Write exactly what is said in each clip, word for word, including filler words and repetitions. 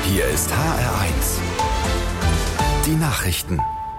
Hier ist H R eins. Die Nachrichten.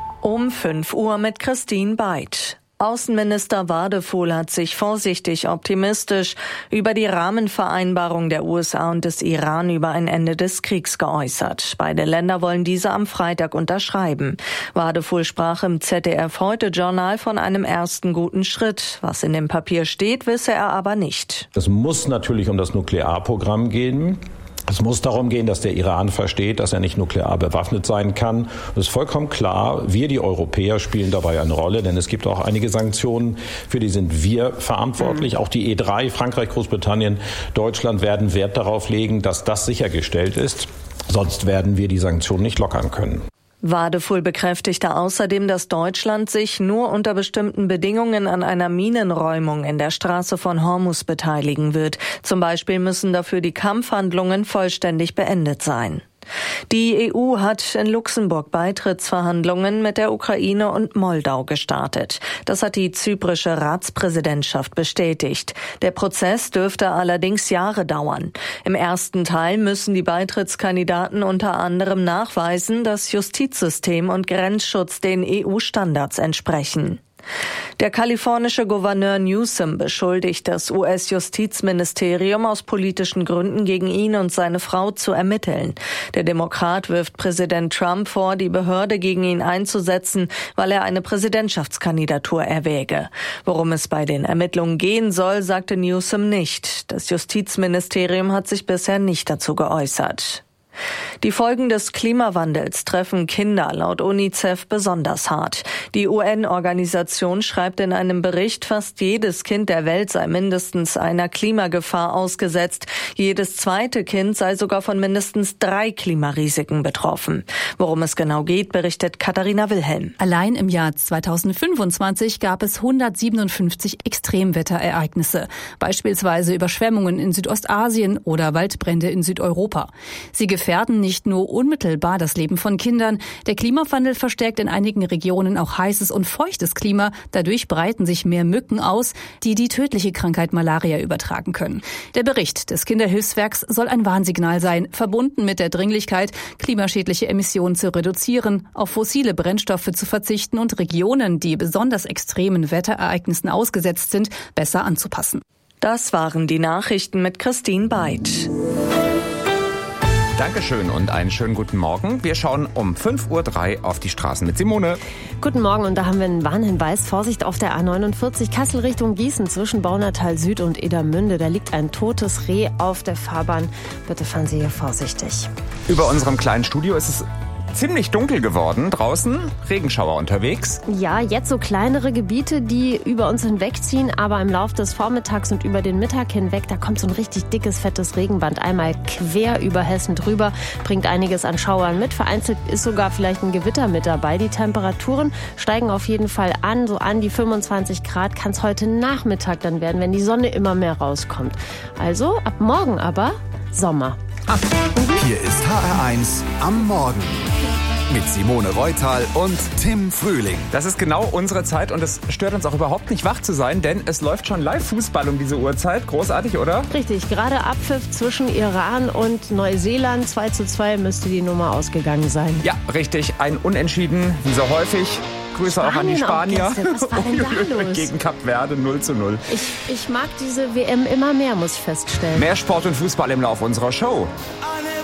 Um fünf Uhr mit Christine Beid. Außenminister Wadefuhl hat sich vorsichtig optimistisch über die Rahmenvereinbarung der U S A und des Iran über ein Ende des Kriegs geäußert. Beide Länder wollen diese am Freitag unterschreiben. Wadefuhl sprach im Z D F-Heute-Journal von einem ersten guten Schritt. Was in dem Papier steht, wisse er aber nicht. Es muss natürlich um das Nuklearprogramm gehen. Es muss darum gehen, dass der Iran versteht, dass er nicht nuklear bewaffnet sein kann. Es ist vollkommen klar, wir, die Europäer, spielen dabei eine Rolle, denn es gibt auch einige Sanktionen, für die sind wir verantwortlich. Mhm. Auch die E drei, Frankreich, Großbritannien, Deutschland werden Wert darauf legen, dass das sichergestellt ist. Sonst werden wir die Sanktionen nicht lockern können. Wadefuhl bekräftigte außerdem, dass Deutschland sich nur unter bestimmten Bedingungen an einer Minenräumung in der Straße von Hormuz beteiligen wird. Zum Beispiel müssen dafür die Kampfhandlungen vollständig beendet sein. Die E U hat in Luxemburg Beitrittsverhandlungen mit der Ukraine und Moldau gestartet. Das hat die zyprische Ratspräsidentschaft bestätigt. Der Prozess dürfte allerdings Jahre dauern. Im ersten Teil müssen die Beitrittskandidaten unter anderem nachweisen, dass Justizsystem und Grenzschutz den E U-Standards entsprechen. Der kalifornische Gouverneur Newsom beschuldigt das U S-Justizministerium aus politischen Gründen gegen ihn und seine Frau zu ermitteln. Der Demokrat wirft Präsident Trump vor, die Behörde gegen ihn einzusetzen, weil er eine Präsidentschaftskandidatur erwäge. Worum es bei den Ermittlungen gehen soll, sagte Newsom nicht. Das Justizministerium hat sich bisher nicht dazu geäußert. Die Folgen des Klimawandels treffen Kinder laut UNICEF besonders hart. Die U N-Organisation schreibt in einem Bericht, fast jedes Kind der Welt sei mindestens einer Klimagefahr ausgesetzt. Jedes zweite Kind sei sogar von mindestens drei Klimarisiken betroffen. Worum es genau geht, berichtet Katharina Wilhelm. Allein im Jahr zweitausendfünfundzwanzig gab es hundertsiebenundfünfzig Extremwetterereignisse, beispielsweise Überschwemmungen in Südostasien oder Waldbrände in Südeuropa. Sie gefährden nicht nur unmittelbar das Leben von Kindern. Der Klimawandel verstärkt in einigen Regionen auch heißes und feuchtes Klima. Dadurch breiten sich mehr Mücken aus, die die tödliche Krankheit Malaria übertragen können. Der Bericht des Kinderhilfswerks soll ein Warnsignal sein, verbunden mit der Dringlichkeit, klimaschädliche Emissionen zu reduzieren, auf fossile Brennstoffe zu verzichten und Regionen, die besonders extremen Wetterereignissen ausgesetzt sind, besser anzupassen. Das waren die Nachrichten mit Christine Beid. Dankeschön und einen schönen guten Morgen. Wir schauen um fünf Uhr drei auf die Straßen mit Simone. Guten Morgen und da haben wir einen Warnhinweis. Vorsicht auf der A neunundvierzig Kassel Richtung Gießen zwischen Baunatal Süd und Edermünde. Da liegt ein totes Reh auf der Fahrbahn. Bitte fahren Sie hier vorsichtig. Über unserem kleinen Studio ist es ziemlich dunkel geworden. Draußen Regenschauer unterwegs. Ja, jetzt so kleinere Gebiete, die über uns hinwegziehen, aber im Laufe des Vormittags und über den Mittag hinweg, da kommt so ein richtig dickes, fettes Regenband einmal quer über Hessen drüber, bringt einiges an Schauern mit. Vereinzelt ist sogar vielleicht ein Gewitter mit dabei. Die Temperaturen steigen auf jeden Fall an, so an die fünfundzwanzig Grad kann es heute Nachmittag dann werden, wenn die Sonne immer mehr rauskommt. Also ab morgen aber Sommer. Ah. Hier ist H R eins am Morgen. Mit Simone Reutal und Tim Frühling. Das ist genau unsere Zeit und es stört uns auch überhaupt nicht, wach zu sein, denn es läuft schon Live-Fußball um diese Uhrzeit. Großartig, oder? Richtig, gerade Abpfiff zwischen Iran und Neuseeland. zwei zu zwei müsste die Nummer ausgegangen sein. Ja, richtig. Ein Unentschieden, wie so häufig. Grüße Spanien auch an die Spanier. Auch was war denn da los? Gegen Kap Verde null zu null. Ich, ich mag diese W M immer mehr, muss ich feststellen. Mehr Sport und Fußball im Laufe unserer Show.